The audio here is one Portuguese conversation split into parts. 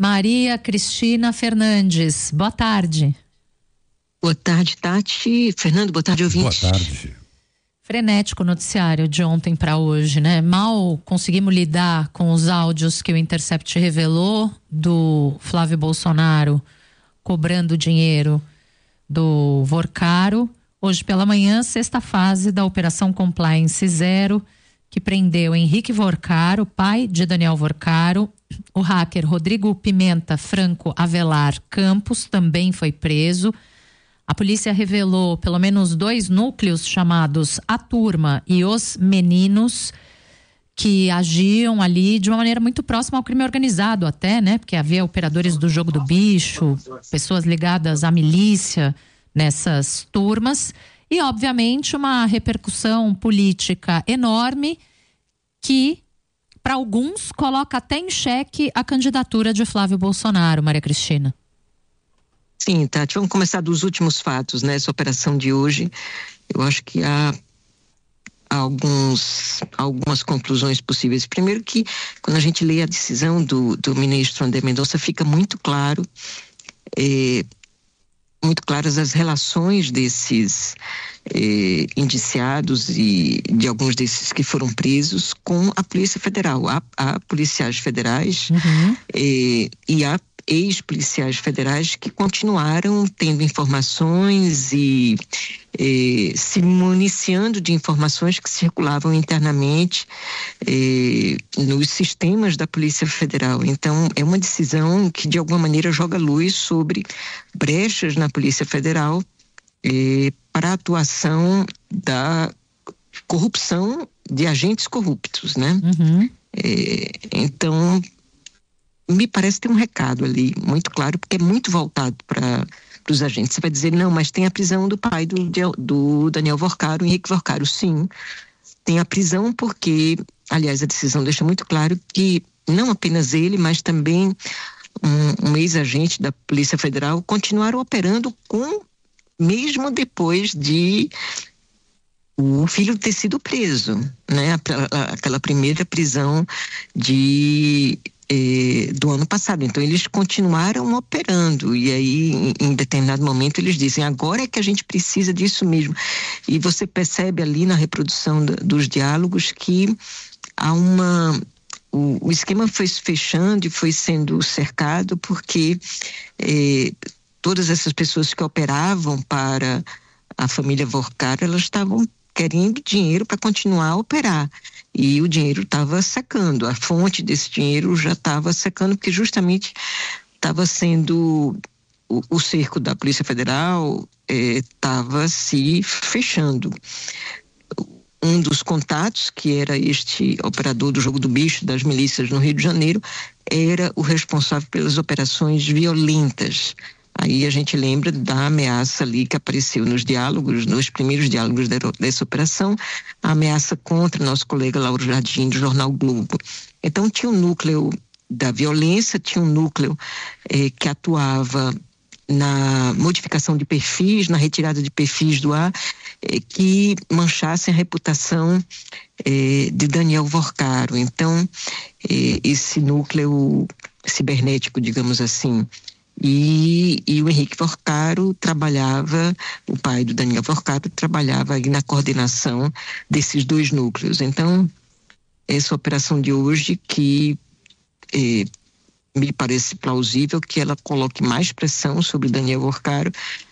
Maria Cristina Fernandes. Boa tarde. Boa tarde, Tati. Fernando, boa tarde, ouvintes. Boa tarde. Frenético noticiário de ontem para hoje, né? Mal conseguimos lidar com os áudios que o Intercept revelou do Flávio Bolsonaro cobrando dinheiro do Vorcaro. Hoje pela manhã, sexta fase da Operação Compliance Zero, que prendeu Henrique Vorcaro, pai de Daniel Vorcaro. O hacker Rodrigo Pimenta Franco Avelar Campos também foi preso. A polícia revelou pelo menos 2 núcleos chamados A Turma e Os Meninos, que agiam ali de uma maneira muito próxima ao crime organizado até, né? Porque havia operadores do jogo do bicho, pessoas ligadas à milícia nessas turmas e, obviamente, uma repercussão política enorme que, para alguns, coloca até em xeque a candidatura de Flávio Bolsonaro, Maria Cristina. Sim, Tati, vamos começar dos últimos fatos, né? Essa operação de hoje, eu acho que há algumas conclusões possíveis. Primeiro que, quando a gente lê a decisão do ministro André Mendonça, fica muito claras as relações desses indiciados e de alguns desses que foram presos com a Polícia Federal. Há policiais federais e há ex-policiais federais que continuaram tendo informações e se municiando de informações que circulavam internamente nos sistemas da Polícia Federal. Então, é uma decisão que, de alguma maneira, joga luz sobre brechas na Polícia Federal para a atuação da corrupção de agentes corruptos, né? Então, me parece ter um recado ali muito claro, porque é muito voltado para os agentes. Você vai dizer, não, mas tem a prisão do pai do Daniel Vorcaro, Henrique Vorcaro. Sim, tem a prisão porque, aliás, a decisão deixa muito claro que não apenas ele, mas também um ex-agente da Polícia Federal continuaram operando mesmo depois de o filho ter sido preso, né? Aquela primeira prisão do ano passado. Então eles continuaram operando e aí em determinado momento eles dizem, agora é que a gente precisa disso mesmo. E você percebe ali na reprodução dos diálogos que há o esquema foi se fechando e foi sendo cercado porque todas essas pessoas que operavam para a família Vorcaro, elas estavam querendo dinheiro para continuar a operar. E o dinheiro estava secando, a fonte desse dinheiro já estava secando, porque justamente estava sendo o cerco da Polícia Federal estava se fechando. Um dos contatos, que era este operador do jogo do bicho das milícias no Rio de Janeiro, era o responsável pelas operações violentas. Aí a gente lembra da ameaça ali que apareceu nos diálogos, nos primeiros diálogos dessa operação, a ameaça contra nosso colega Lauro Jardim, do jornal Globo. Então tinha um núcleo da violência, tinha um núcleo que atuava na modificação de perfis, na retirada de perfis do ar, que manchassem a reputação de Daniel Vorcaro. Então, esse núcleo cibernético, digamos assim, e o Henrique Vorcaro trabalhava, o pai do Daniel Vorcaro trabalhava aí na coordenação desses 2 núcleos. Então, essa operação de hoje que me parece plausível que ela coloque mais pressão sobre Daniel Vorcaro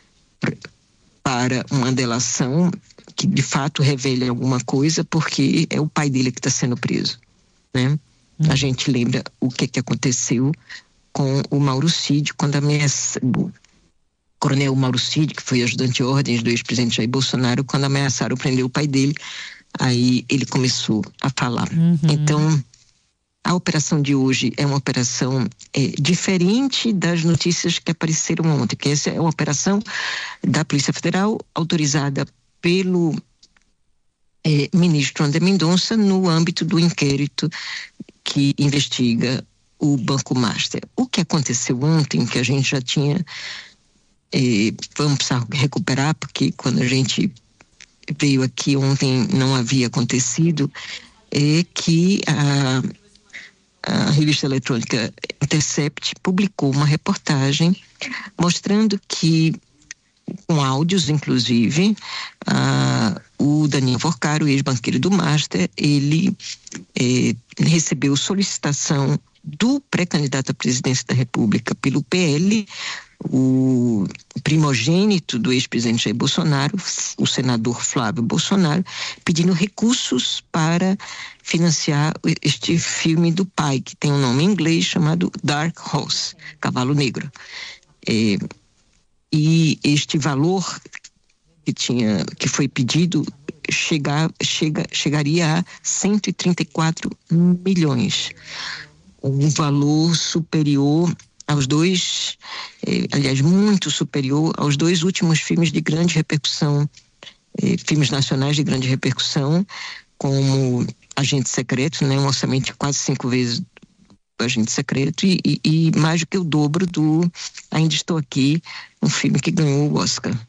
para uma delação que de fato revele alguma coisa, porque é o pai dele que está sendo preso, né? A gente lembra o que aconteceu com o Mauro Cid, quando o coronel Mauro Cid, que foi ajudante de ordens do ex-presidente Jair Bolsonaro, quando ameaçaram prender o pai dele, aí ele começou a falar. Então, a operação de hoje é uma operação diferente das notícias que apareceram ontem, que essa é uma operação da Polícia Federal autorizada pelo ministro André Mendonça no âmbito do inquérito que investiga o Banco Master. O que aconteceu ontem, que a gente já tinha, vamos precisar recuperar, porque quando a gente veio aqui ontem não havia acontecido, é que a revista eletrônica Intercept publicou uma reportagem mostrando que, com áudios inclusive, o Daniel Worcaro, ex-banqueiro do Master, ele recebeu solicitação do pré-candidato à presidência da República pelo PL, o primogênito do ex-presidente Jair Bolsonaro, o senador Flávio Bolsonaro, pedindo recursos para financiar este filme do pai, que tem um nome em inglês chamado Dark Horse, Cavalo Negro. E este valor que foi pedido chegaria a 134 milhões. Um valor superior aos dois, aliás, muito superior aos dois últimos filmes de grande repercussão, filmes nacionais de grande repercussão, como Agente Secreto, né, um orçamento de quase 5 vezes do Agente Secreto e mais do que o dobro do Ainda Estou Aqui, um filme que ganhou o Oscar.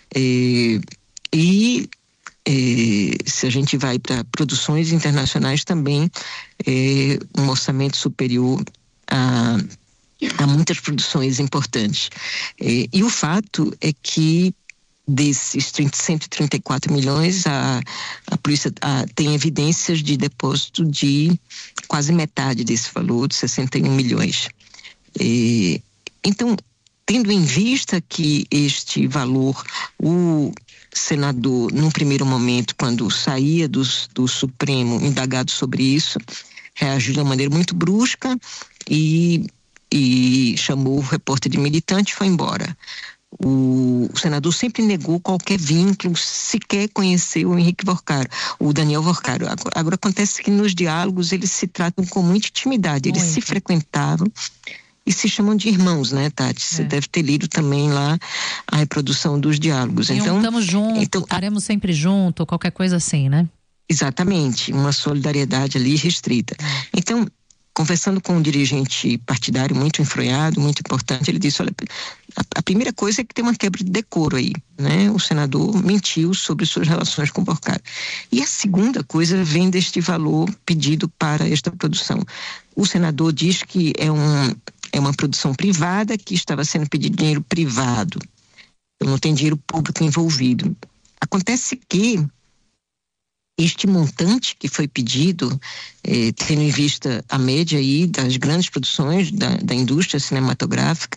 Se a gente vai para produções internacionais também, um orçamento superior a muitas produções importantes. E o fato é que desses 134 milhões, a polícia tem evidências de depósito de quase metade desse valor, de 61 milhões. Então, tendo em vista que este valor, o senador, num primeiro momento, quando saía do Supremo, indagado sobre isso, reagiu de uma maneira muito brusca e chamou o repórter de militante e foi embora. O senador sempre negou qualquer vínculo, sequer conheceu o Daniel Worcaro. Agora acontece que nos diálogos eles se tratam com muita intimidade, eles se frequentavam e se chamam de irmãos, né, Tati? Você deve ter lido também lá a reprodução dos diálogos. Então, estamos juntos, estaremos sempre juntos, qualquer coisa assim, né? Exatamente, uma solidariedade ali restrita. Então, conversando com um dirigente partidário muito enfronhado, muito importante, ele disse, olha, a primeira coisa é que tem uma quebra de decoro aí, né? O senador mentiu sobre suas relações com o Worcaro. E a segunda coisa vem deste valor pedido para esta produção. O senador diz que é uma produção privada, que estava sendo pedido dinheiro privado. Não tem dinheiro público envolvido. Acontece que este montante que foi pedido, tendo em vista a média aí das grandes produções da indústria cinematográfica,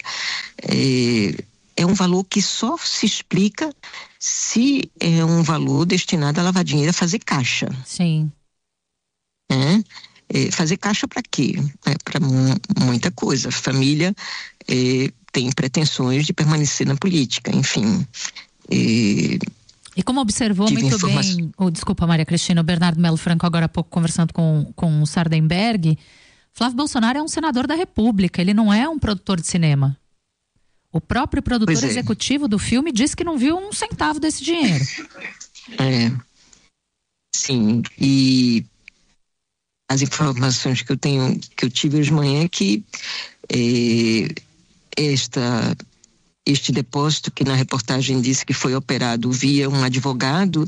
é um valor que só se explica se é um valor destinado a lavar dinheiro, a fazer caixa. Sim. Fazer caixa para quê? Para muita coisa. A família tem pretensões de permanecer na política, enfim. E como observou muito bem, desculpa, Maria Cristina, o Bernardo Melo Franco agora há pouco conversando com o Sardenberg, Flávio Bolsonaro é um senador da República, ele não é um produtor de cinema. O próprio produtor executivo do filme disse que não viu um centavo desse dinheiro. Sim, e as informações que eu tive hoje de manhã é que este depósito, que na reportagem disse que foi operado via um advogado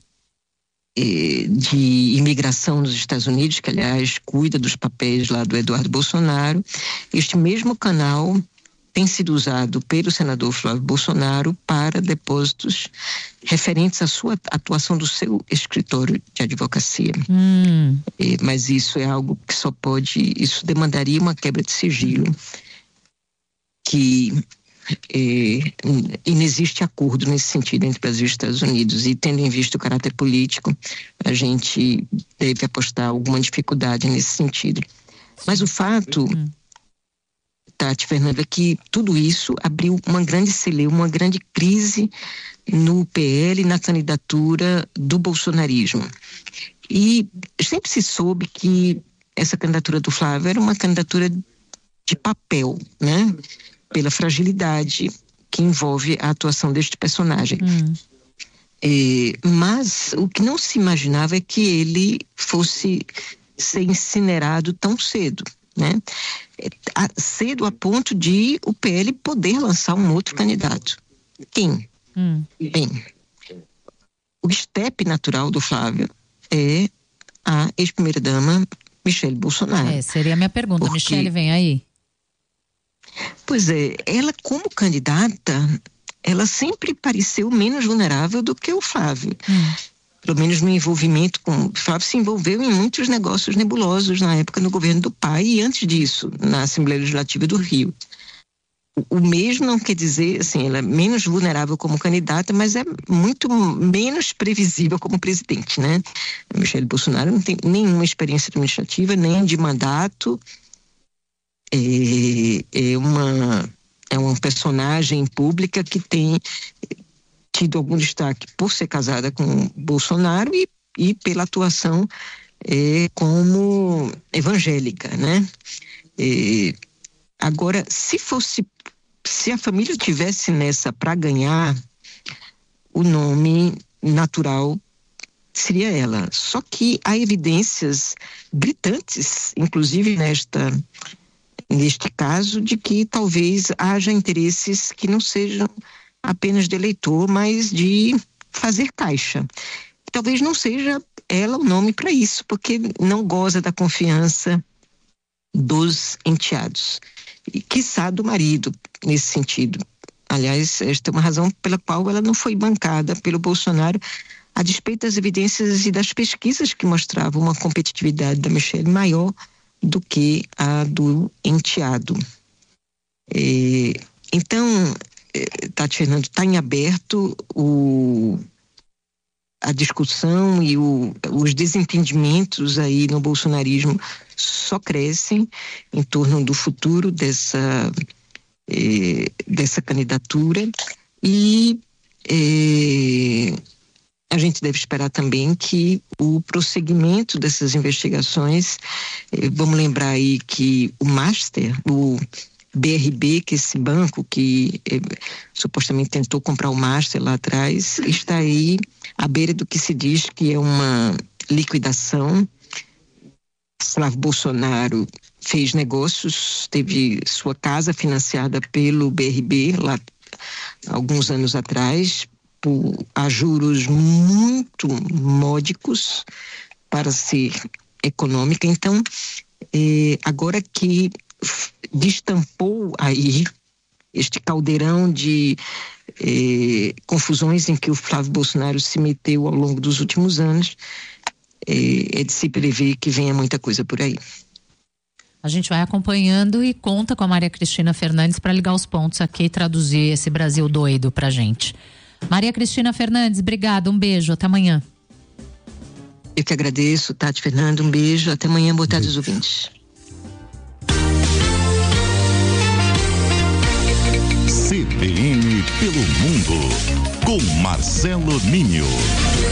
de imigração nos Estados Unidos, que aliás cuida dos papéis lá do Eduardo Bolsonaro, este mesmo canal tem sido usado pelo senador Flávio Bolsonaro para depósitos referentes à sua atuação do seu escritório de advocacia. Mas isso é algo que isso demandaria uma quebra de sigilo, que e não existe acordo nesse sentido entre Brasil e Estados Unidos, e tendo em vista o caráter político, a gente deve apostar alguma dificuldade nesse sentido. Mas o fato, Tati, Fernanda, é que tudo isso abriu uma grande celeuma, uma grande crise no PL, na candidatura do bolsonarismo. E sempre se soube que essa candidatura do Flávio era uma candidatura de papel, né? Pela fragilidade que envolve a atuação deste personagem. Mas o que não se imaginava é que ele fosse ser incinerado tão cedo, né? Cedo a ponto de o PL poder lançar um outro candidato. Quem? Bem, o estepe natural do Flávio é a ex-primeira-dama Michele Bolsonaro. Seria a minha pergunta. Michele, vem aí. Pois é, ela como candidata, ela sempre pareceu menos vulnerável do que o Flávio. Pelo menos no envolvimento com... O Flávio se envolveu em muitos negócios nebulosos na época no governo do pai e antes disso, na Assembleia Legislativa do Rio. O mesmo não quer dizer, assim, ela é menos vulnerável como candidata, mas é muito menos previsível como presidente, né? A Michelle Bolsonaro não tem nenhuma experiência administrativa, nem de mandato. É uma personagem pública que tem tido algum destaque por ser casada com Bolsonaro e pela atuação como evangélica, né? Agora, se a família tivesse nessa para ganhar, o nome natural seria ela. Só que há evidências gritantes, inclusive neste caso, de que talvez haja interesses que não sejam apenas de eleitor, mas de fazer caixa. Talvez não seja ela o nome para isso, porque não goza da confiança dos enteados. E quiçá do marido, nesse sentido. Aliás, esta é uma razão pela qual ela não foi bancada pelo Bolsonaro, a despeito das evidências e das pesquisas que mostravam uma competitividade da Michelle maior do que a do enteado. Então, Tati Fernando, está em aberto a discussão e os desentendimentos aí no bolsonarismo só crescem em torno do futuro dessa candidatura e a gente deve esperar também que o prosseguimento dessas investigações, vamos lembrar aí que o BRB, que esse banco que supostamente tentou comprar o Master lá atrás, está aí à beira do que se diz que é uma liquidação. Flávio Bolsonaro fez negócios, teve sua casa financiada pelo BRB lá alguns anos atrás, a juros muito módicos para ser econômica. Então, agora que destampou aí este caldeirão de confusões em que o Flávio Bolsonaro se meteu ao longo dos últimos anos, é de se prever que venha muita coisa por aí. A gente vai acompanhando e conta com a Maria Cristina Fernandes para ligar os pontos aqui e traduzir esse Brasil doido pra gente. Maria Cristina Fernandes, obrigada, um beijo, até amanhã. Eu que agradeço, Tati Fernando, um beijo, até amanhã, boa tarde aos ouvintes. CBN pelo Mundo, com Marcelo Ninho.